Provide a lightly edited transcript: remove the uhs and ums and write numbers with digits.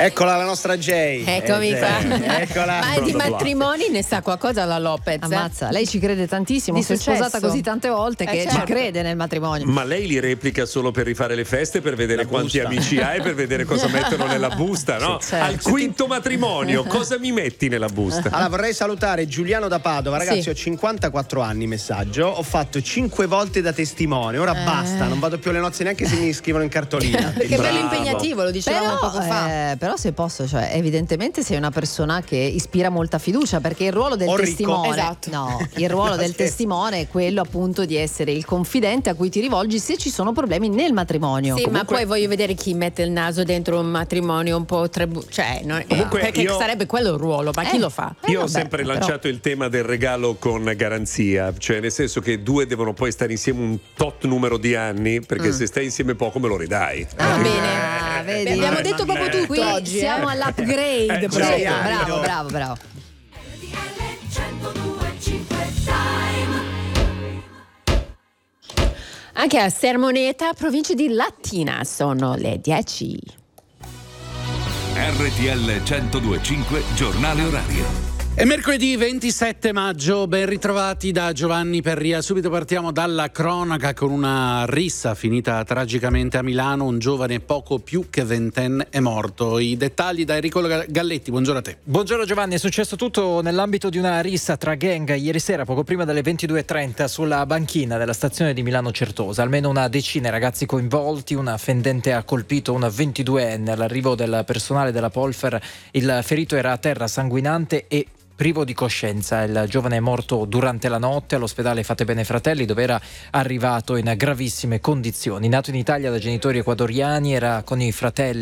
Eccola la nostra Jay. Eccomi qua. Eccola. Ma di matrimoni ne sa qualcosa la Lopez? Ammazza, lei ci crede tantissimo, si è sposata così tante volte che certo. ci crede nel matrimonio. Ma lei li replica solo per rifare le feste, per vedere La quanti busta. amici hai, per vedere cosa mettono nella busta, no? Sì, certo. Al quinto matrimonio, cosa mi metti nella busta? Allora vorrei salutare Giuliano da Padova. Ragazzi, Sì. ho 54 anni, messaggio. Ho fatto 5 volte da testimone. Ora basta, non vado più alle nozze neanche se mi scrivono in cartolina. Perché è bello Bravo. impegnativo, lo dicevamo poco fa. Però se posso, cioè evidentemente sei una persona che ispira molta fiducia, perché il ruolo del O ricco. testimone, Esatto. no, il ruolo del testimone è quello appunto di essere il confidente a cui ti rivolgi se ci sono problemi nel matrimonio. Sì, ma poi voglio vedere chi mette il naso dentro un matrimonio un po' cioè, Comunque perché io- sarebbe quello il ruolo, ma chi lo fa? Io ho vabbè, sempre però- lanciato il tema del regalo con garanzia, cioè nel senso che due devono poi stare insieme un tot numero di anni, perché se stai insieme poco me lo ridai. Va bene. vedi? Beh, abbiamo detto proprio tutto Qui oggi. siamo all'upgrade, certo. bravo. Anche a Sermoneta, provincia di Latina, sono le 10. RTL 102.5 giornale orario. È mercoledì 27 maggio, ben ritrovati da Giovanni Perria. Subito partiamo dalla cronaca con una rissa finita tragicamente a Milano. Un giovane poco più che ventenne è morto. I dettagli da Enrico Galletti, buongiorno a te. Buongiorno Giovanni, è successo tutto nell'ambito di una rissa tra gang ieri sera, poco prima delle 22.30, sulla banchina della stazione di Milano Certosa. Almeno una decina di ragazzi coinvolti, una fendente ha colpito una 22enne. All'arrivo del personale della Polfer il ferito era a terra sanguinante e privo di coscienza. Il giovane è morto durante la notte all'ospedale Fatebenefratelli, Fratelli, dove era arrivato in gravissime condizioni. Nato in Italia da genitori ecuadoriani, era con i fratelli